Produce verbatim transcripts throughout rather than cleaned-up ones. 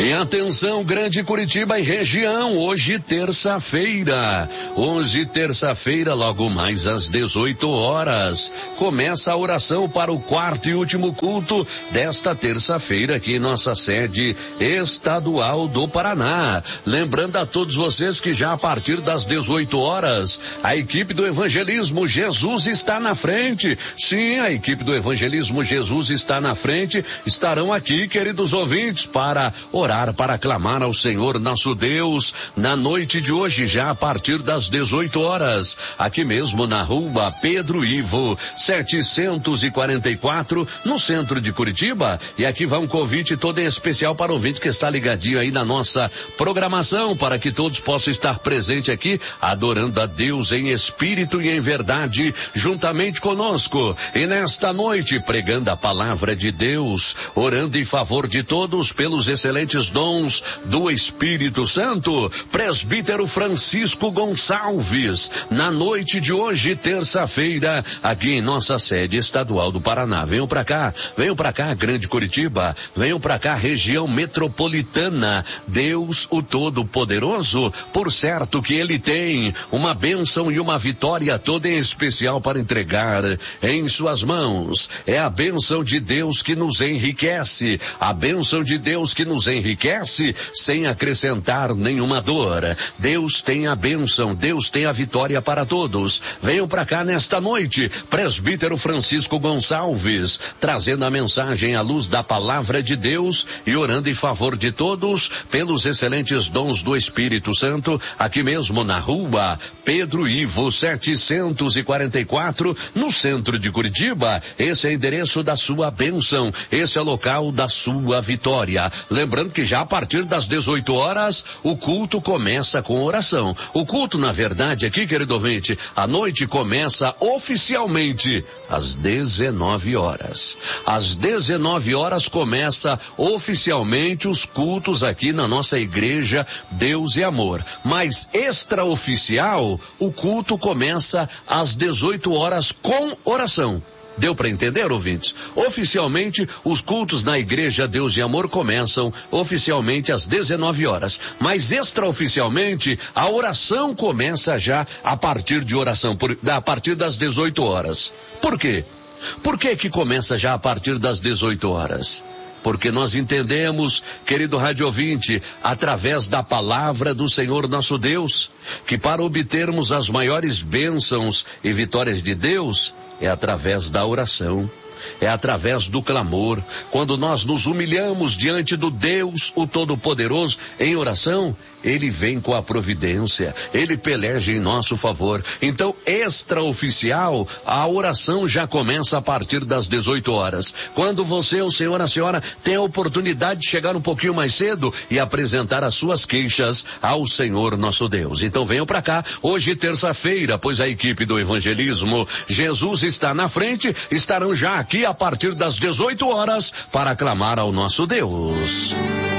E atenção, Grande Curitiba e região, hoje terça-feira, hoje terça-feira, logo mais às dezoito horas, começa a oração para o quarto e último culto desta terça-feira aqui em nossa sede estadual do Paraná. Lembrando a todos vocês que já a partir das dezoito horas, a equipe do Evangelismo Jesus está na frente. Sim, a equipe do Evangelismo Jesus está na frente, estarão aqui, queridos ouvintes, para orar, para clamar ao Senhor nosso Deus, na noite de hoje, já a partir das dezoito horas, aqui mesmo na rua Pedro Ivo, setecentos e quarenta e quatro, no centro de Curitiba. E aqui vai um convite todo em especial para o ouvinte que está ligadinho aí na nossa programação, para que todos possam estar presentes aqui, adorando a Deus em espírito e em verdade, juntamente conosco. E nesta noite, pregando a palavra de Deus, orando em favor de todos pelos excelentes dons do Espírito Santo, presbítero Francisco Gonçalves, na noite de hoje, terça-feira, aqui em nossa sede estadual do Paraná. Venham pra cá, venham pra cá, Grande Curitiba, venham pra cá, região metropolitana. Deus, o Todo-Poderoso, por certo que Ele tem uma bênção e uma vitória toda em especial para entregar em suas mãos. É a bênção de Deus que nos enriquece, a bênção de Deus que nos enriquece sem acrescentar nenhuma dor. Deus tem a bênção, Deus tem a vitória para todos. Venham para cá nesta noite, presbítero Francisco Gonçalves, trazendo a mensagem à luz da palavra de Deus e orando em favor de todos pelos excelentes dons do Espírito Santo, aqui mesmo na rua Pedro Ivo, setecentos e quarenta e quatro, no centro de Curitiba. Esse é o endereço da sua bênção, esse é o local da sua vitória. Lembrando que já a partir das dezoito horas, o culto começa com oração. O culto, na verdade, aqui, querido ouvinte, a noite começa oficialmente às dezenove horas. Às dezenove horas começa oficialmente os cultos aqui na nossa igreja Deus e Amor. Mas extraoficial, o culto começa às dezoito horas com oração. Deu para entender, ouvintes? Oficialmente, os cultos na igreja Deus e Amor começam oficialmente às dezenove horas. Mas extraoficialmente, a oração começa já a partir de oração, por, a partir das dezoito horas. Por quê? Por que que começa já a partir das dezoito horas? Porque nós entendemos, querido rádio ouvinte, através da palavra do Senhor nosso Deus, que para obtermos as maiores bênçãos e vitórias de Deus, é através da oração, é através do clamor. Quando nós nos humilhamos diante do Deus, o Todo-Poderoso, em oração, Ele vem com a providência, Ele peleja em nosso favor. Então, extraoficial, a oração já começa a partir das dezoito horas. Quando você, o senhor, a senhora, tem a oportunidade de chegar um pouquinho mais cedo e apresentar as suas queixas ao Senhor nosso Deus. Então venham para cá, hoje terça-feira, pois a equipe do Evangelismo Jesus está na frente, estarão já aqui a partir das dezoito horas para clamar ao nosso Deus.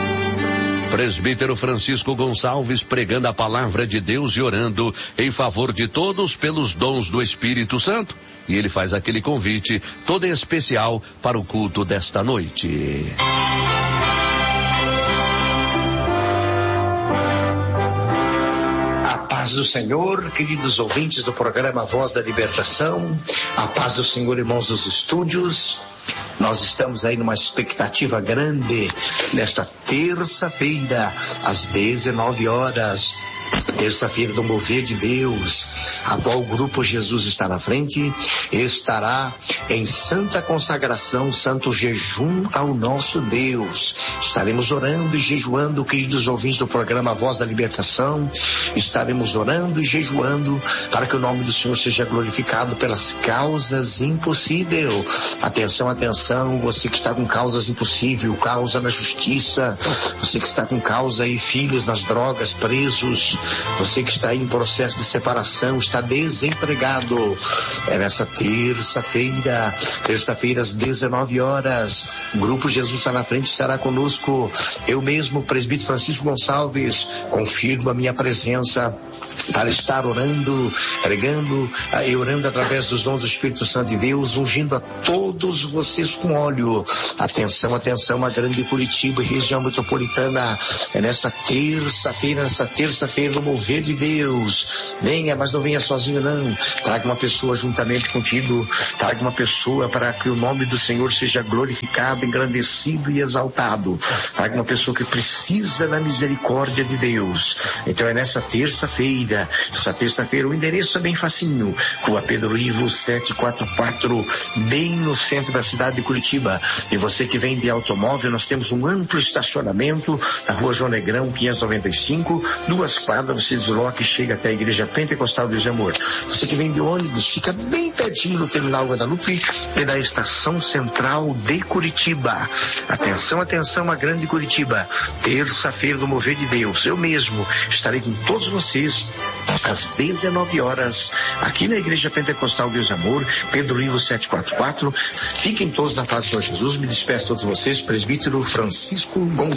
Presbítero Francisco Gonçalves pregando a palavra de Deus e orando em favor de todos pelos dons do Espírito Santo. E ele faz aquele convite todo especial para o culto desta noite. A paz do Senhor, queridos ouvintes do programa Voz da Libertação, a paz do Senhor, irmãos dos estúdios. Nós estamos aí numa expectativa grande nesta terça-feira, às dezenove horas, terça-feira do Mover de Deus, a qual o Grupo Jesus está na frente, estará em santa consagração, santo jejum ao nosso Deus. Estaremos orando e jejuando, queridos ouvintes do programa Voz da Libertação, estaremos orando e jejuando para que o nome do Senhor seja glorificado pelas causas impossíveis. Atenção, atenção, você que está com causas impossíveis, causa na justiça, você que está com causa aí, filhos nas drogas, presos, Você que está aí em processo de separação, está desempregado, é nessa terça-feira, terça-feira às dezenove horas, o Grupo Jesus está na frente, estará conosco. Eu mesmo, presbítero Francisco Gonçalves, confirmo a minha presença para estar orando, pregando e orando através dos dons do Espírito Santo de Deus, ungindo a todos vocês com óleo. Atenção, atenção, a grande Curitiba e região metropolitana, é nesta terça-feira, nesta terça-feira, no mover de Deus. Venha, mas não venha sozinho não, traga uma pessoa juntamente contigo, traga uma pessoa para que o nome do Senhor seja glorificado, engrandecido e exaltado, traga uma pessoa que precisa da misericórdia de Deus. Então é nessa terça-feira, essa terça-feira, o endereço é bem facinho, Rua Pedro Ivo setecentos e quarenta e quatro, bem no centro da cidade de Curitiba. E você que vem de automóvel, nós temos um amplo estacionamento na Rua João Negrão quinhentos e noventa e cinco, duas quadras, você desloca e chega até a Igreja Pentecostal Deus de Amor. Você que vem de ônibus, fica bem pertinho do Terminal Guadalupe e da Estação Central de Curitiba. Atenção, atenção, a grande Curitiba, terça-feira do Mover de Deus. Eu mesmo estarei com todos vocês às dezenove horas, aqui na Igreja Pentecostal Deus de Amor, Pedro Ivo setecentos e quarenta e quatro. Fiquem todos na paz do Senhor Jesus. Me despeço a todos vocês, presbítero Francisco Gonçalves.